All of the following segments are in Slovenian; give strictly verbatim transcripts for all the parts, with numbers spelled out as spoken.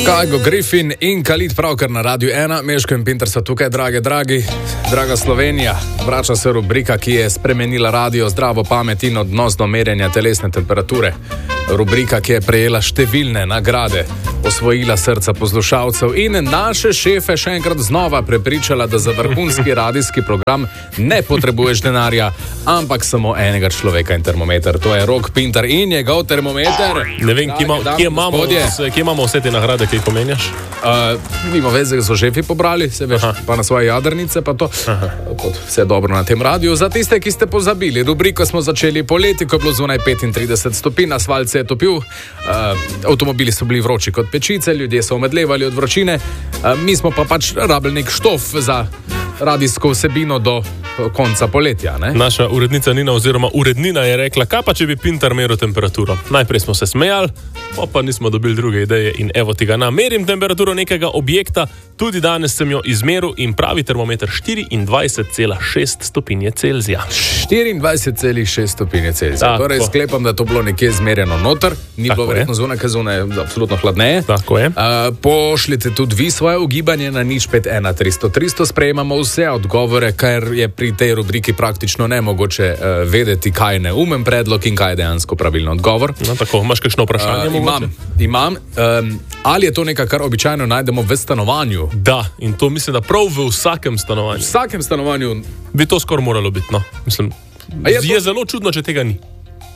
Kajgo Griffin in Khalid pravkar na Radiu ena, Meško in Pinter so tukaj, drage, dragi, draga Slovenija. Vrača se rubrika, ki je spremenila radio, zdravo pamet in odnos do merjenja telesne temperature. Rubrika, ki je prejela številne nagrade, osvojila srca poslušalcev in naše šefe še enkrat znova prepričala, da za vrhunski radijski program ne potrebuješ denarja, ampak samo enega človeka in termometer. To je Rok Pinter in njegov termometer. Ne vem, kje, ima, kje, imamo, kje imamo vse te nagrade, ki jih omenjaš? Uh, nima veze, so šefi pobrali, se veš, Aha. pa na svoje jadrnice, pa to. Vse dobro na tem radiju. Za tiste, ki ste pozabili, rubriko smo začeli poleti, ko je bilo zunaj petintrideset stopinj, asfalt se je topil, uh, avtomobili so bili vroči kot pečice, ljudje so omedlevali od vročine, uh, mi smo pa pač rabili nek štof za radijsko vsebino do konca poletja. Ne? Naša urednica Nina oziroma urednina je rekla, kaj pa če bi Pinter meril temperaturo? Najprej smo se smejali, pa nismo dobili druge ideje in evo tega namerim temperaturo nekega objekta, tudi danes sem jo izmeril in pravi termometer štiriindvajset cela šest stopinje Celzija. štiriindvajset cela šest stopinje Celzija. Tako. Torej sklepam, da je to bilo nekje zmerjeno noter, ni Tako bilo verjetno zunaj, ker zunaj je absolutno hladneje. Tako je. Uh, pošljite tudi vi svoje ugibanje na nič pet ena tristo tristo, sprejemamo vse odgovore, ker je pri tej rubriki praktično nemogoče uh, vedeti, kaj je neumen predlog in kaj je dejansko pravilno odgovor. No, tako, imaš kakšno vprašanje? Uh, imam, imam. Um, ali je to nekaj, kar običajno najdemo v stanovanju? Da, in to mislim, da prav v vsakem stanovanju. V vsakem stanovanju bi to skoraj moralo biti, no. Mislim, je, to... je zelo čudno, če tega ni.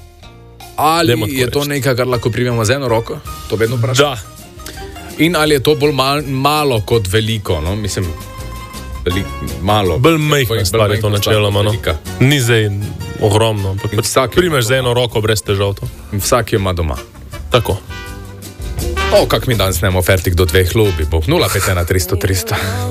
Ali Dajmo je to reči. nekaj, kar lahko primemo z eno roko? To vedno vprašam. Da. In ali je to bolj mal, malo kot veliko, no? Mislim, velik, malo. Bolj majhna stvar je to načeloma, no. Ni zdaj ogromno, ampak primeš z eno roko brez težav to. In vsak jo ima doma. Tako. O, kak mi danes nemo fertik do dveh lobi, bo nula pet ena tristo tristo.